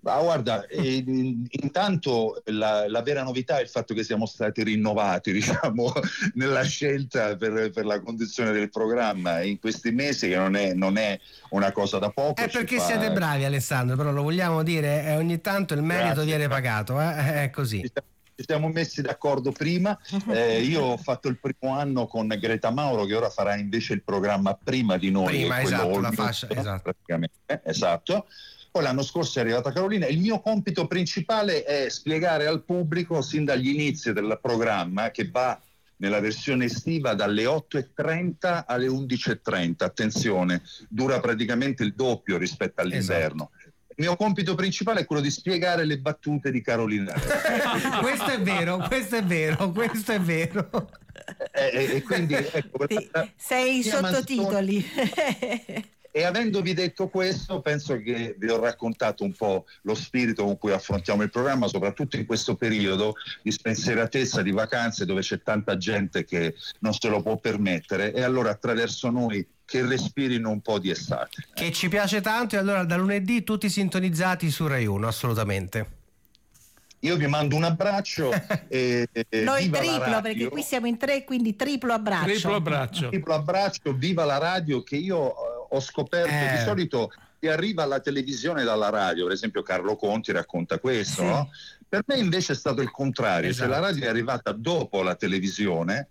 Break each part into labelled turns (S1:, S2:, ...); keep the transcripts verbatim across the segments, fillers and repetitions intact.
S1: Ma guarda, eh, intanto la, la vera novità è il fatto che siamo stati rinnovati, diciamo, nella scelta per, per la conduzione del programma in questi mesi, che non è, non è una cosa da poco.
S2: È perché
S1: fa...
S2: siete bravi, Alessandro, però lo vogliamo dire, eh, ogni tanto il merito
S1: Grazie,
S2: viene
S1: grazie.
S2: pagato, eh? È così.
S1: Ci siamo messi d'accordo prima, eh, io ho fatto il primo anno con Greta Mauro, che ora farà invece il programma prima di noi.
S2: Prima, esatto, la fascia, esatto.
S1: Praticamente, esatto. Poi l'anno scorso è arrivata Carolina. Il mio compito principale è spiegare al pubblico sin dagli inizi del programma, che va nella versione estiva dalle otto e trenta alle undici e trenta, attenzione, dura praticamente il doppio rispetto all'inverno. Esatto. Il mio compito principale è quello di spiegare le battute di Carolina.
S2: Questo è vero, questo è vero, questo è vero.
S1: E, e quindi ecco,
S3: Ti, sei i sottotitoli.
S1: E avendovi detto questo, penso che vi ho raccontato un po' lo spirito con cui affrontiamo il programma, soprattutto in questo periodo di spensieratezza, di vacanze, dove c'è tanta gente che non se lo può permettere, e allora attraverso noi che respirino un po' di estate.
S2: Che ci piace tanto, e allora da lunedì tutti sintonizzati su Rai uno, assolutamente.
S1: Io vi mando un abbraccio e, e
S3: noi
S1: viva
S3: triplo,
S1: la radio.
S3: perché qui siamo in tre, quindi triplo abbraccio.
S4: Triplo abbraccio.
S1: Triplo abbraccio, viva la radio, che io ho scoperto eh. di solito che arriva alla televisione dalla radio, per esempio Carlo Conti racconta questo, sì. no? Per me invece è stato il contrario, esatto. Cioè la radio è arrivata dopo la televisione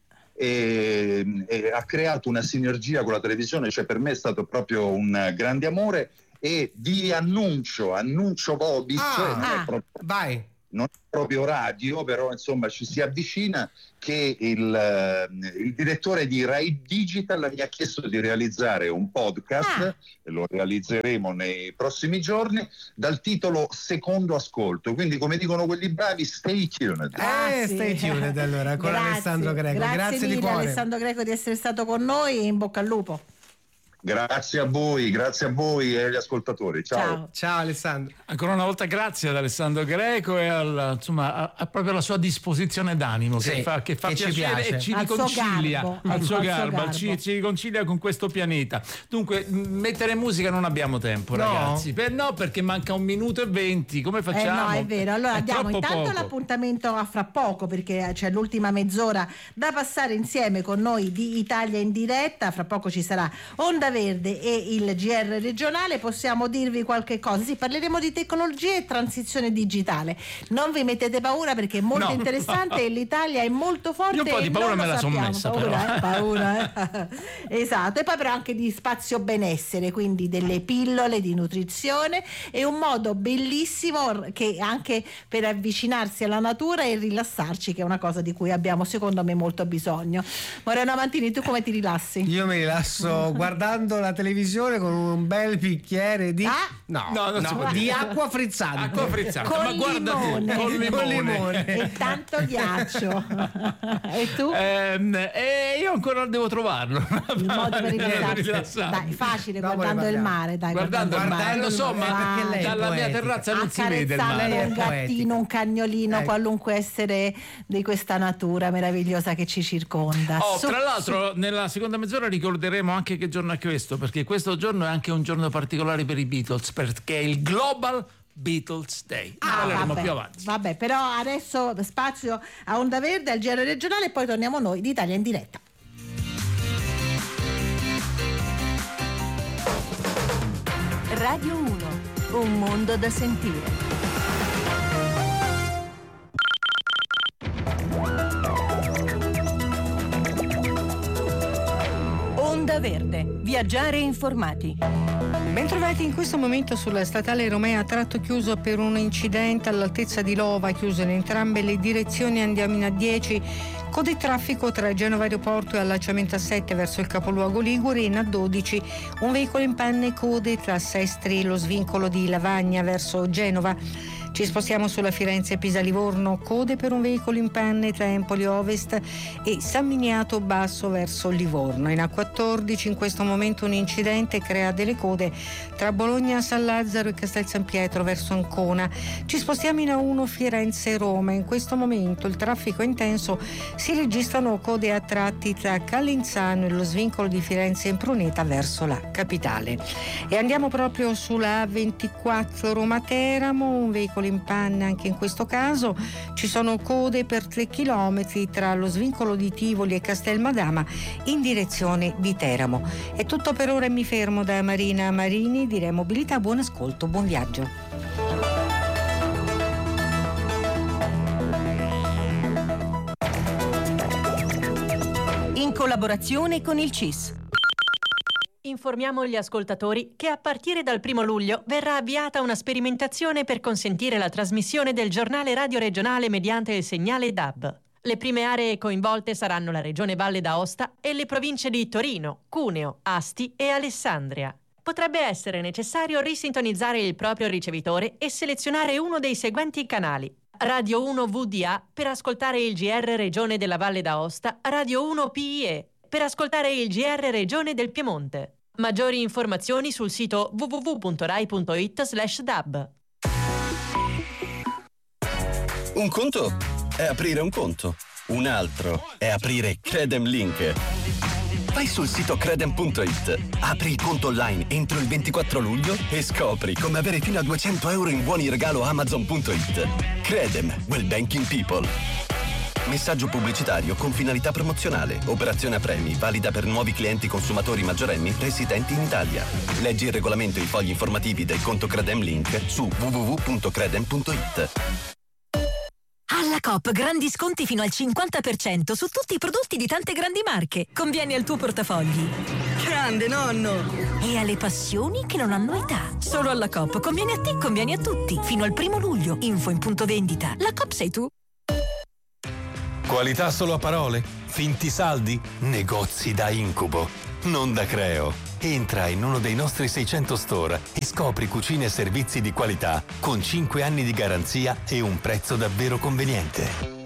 S1: e, e ha creato una sinergia con la televisione, cioè per me è stato proprio un grande amore, e vi annuncio, annuncio Bobis,
S2: ah,
S1: non,
S2: ah,
S1: è proprio,
S2: vai.
S1: non è proprio radio, però insomma ci si avvicina, che il, il direttore di Rai Digital mi ha chiesto di realizzare un podcast, ah. e lo realizzeremo nei prossimi giorni, dal titolo Secondo Ascolto, quindi come dicono quelli bravi, stay tuned.
S2: Ah, eh, sì. Stay tuned allora con
S3: grazie,
S2: Alessandro Greco.
S3: Grazie,
S2: grazie
S3: mille
S2: di cuore.
S3: Alessandro Greco di essere stato con noi, e in bocca al lupo.
S1: Grazie a voi, grazie a voi e agli ascoltatori. Ciao.
S3: Ciao,
S2: Ciao Alessandro.
S4: Ancora una volta grazie ad Alessandro Greco e al, insomma, a, a proprio alla sua disposizione d'animo, sì, che fa, che fa
S2: che
S4: piacere
S2: ci
S4: e ci
S3: al
S4: riconcilia
S3: suo garbo,
S4: al
S3: ecco,
S4: suo
S3: al
S4: garbo,
S3: suo garbo.
S4: Ci, ci riconcilia con questo pianeta. Dunque, mettere musica non abbiamo tempo,
S2: no.
S4: ragazzi. Per, no, perché manca un minuto e venti. Come facciamo?
S3: Eh no, è vero. Allora
S4: è
S3: diamo intanto
S4: poco.
S3: l'appuntamento a fra poco, perché c'è l'ultima mezz'ora da passare insieme con noi di Italia in diretta. Fra poco ci sarà Onda Verde e il G R regionale. Possiamo dirvi qualche cosa? Sì, parleremo di tecnologia e transizione digitale. Non vi mettete paura, perché è molto
S4: no.
S3: interessante e l'Italia è molto forte.
S4: Io un po' di
S3: e
S4: paura
S3: non
S4: me
S3: lo
S4: la sono
S3: sappiamo.
S4: messa,
S3: paura,
S4: però.
S3: Eh, paura, eh. Esatto. E poi però anche di spazio benessere, quindi delle pillole di nutrizione, e un modo bellissimo che anche per avvicinarsi alla natura e rilassarci, che è una cosa di cui abbiamo secondo me molto bisogno. Moreno Amantini, tu come ti rilassi?
S2: Io mi rilasso guardando la televisione con un bel bicchiere di
S3: ah?
S2: no,
S4: no, non
S2: no,
S4: si
S2: di acqua frizzante.
S4: Acqua frizzante,
S3: con
S4: ma guarda
S3: limone.
S4: te, con limone.
S2: Con limone.
S3: E tanto ghiaccio. E tu?
S4: Ehm, e io ancora devo trovarlo.
S3: Il modo per rilassarsi.
S4: rilassarmi.
S3: Dai, facile,
S2: Dopo
S3: guardando il mare, dai,
S4: guardando,
S3: guardando,
S4: guardando
S3: il mare.
S4: insomma,
S2: perché lei è
S4: dalla mia
S2: poetica.
S4: terrazza non si vede il
S3: Accarezzando
S4: mare.
S3: un
S2: Lei è
S3: gattino, un cagnolino,
S2: Ecco.
S3: qualunque essere di questa natura meravigliosa che ci circonda.
S4: Oh,
S3: Su-
S4: tra l'altro nella seconda mezz'ora ricorderemo anche che giorno è questo, perché questo giorno è anche un giorno particolare per i Beatles, perché è il Global Beatles Day. Ne
S3: Ah,
S4: parleremo
S3: vabbè,
S4: più avanti.
S3: vabbè, però adesso spazio a Onda Verde, al G R regionale, e poi torniamo noi di Italia in diretta.
S5: Radio uno, un mondo da sentire. Onda Verde, viaggiare informati.
S6: Bentrovati in questo momento sulla statale Romea, tratto chiuso per un incidente all'altezza di Lova, chiuso in entrambe le direzioni, andiamo in A dieci, code traffico tra Genova Aeroporto e allacciamento A sette verso il capoluogo Ligure, in A dodici un veicolo in panne, code tra Sestri e lo svincolo di Lavagna verso Genova. Ci spostiamo sulla Firenze-Pisa-Livorno, code per un veicolo in panne tra Empoli Ovest e San Miniato Basso verso Livorno. In A quattordici in questo momento un incidente crea delle code tra Bologna San Lazzaro e Castel San Pietro verso Ancona. Ci spostiamo in A uno Firenze-Roma. In questo momento il traffico è intenso, si registrano code a tratti tra Calenzano e lo svincolo di Firenze in Pruneta verso la capitale. E andiamo proprio sulla A ventiquattro Roma-Teramo, un veicolo in panne anche in questo caso. Ci sono code per tre chilometri tra lo svincolo di Tivoli e Castelmadama in direzione di Teramo. È tutto per ora e mi fermo da Marina Marini di Remobilità. Buon ascolto, buon viaggio.
S5: In collaborazione con il C I S.
S7: Informiamo gli ascoltatori che a partire dal primo luglio verrà avviata una sperimentazione per consentire la trasmissione del giornale radio regionale mediante il segnale D A B. Le prime aree coinvolte saranno la Regione Valle d'Aosta e le province di Torino, Cuneo, Asti e Alessandria. Potrebbe essere necessario risintonizzare il proprio ricevitore e selezionare uno dei seguenti canali: Radio uno V D A per ascoltare il G R Regione della Valle d'Aosta, Radio uno P I E per ascoltare il G R Regione del Piemonte. Maggiori informazioni sul sito w w w punto rai punto it slash d a b.
S8: Un conto è aprire un conto, un altro è aprire Credem Link. Vai sul sito credem punto it, apri il conto online entro il ventiquattro luglio e scopri come avere fino a duecento euro in buoni regalo amazon punto it. Credem, well banking people. Messaggio pubblicitario con finalità promozionale. Operazione a premi, valida per nuovi clienti consumatori maggiorenni residenti in Italia. Leggi il regolamento e i fogli informativi del conto Credem Link su w w w punto credem punto it.
S9: Alla Coop grandi sconti fino al cinquanta per cento su tutti i prodotti di tante grandi marche. Conviene al tuo portafogli.
S6: Grande nonno!
S9: E alle passioni che non hanno età. Solo alla Coop. Conviene a te, conviene a tutti. Fino al primo luglio. Info in punto vendita. La Coop sei tu.
S10: Qualità solo a parole? Finti saldi? Negozi da incubo. Non da Creo. Entra in uno dei nostri seicento store e scopri cucine e servizi di qualità con cinque anni di garanzia e un prezzo davvero conveniente.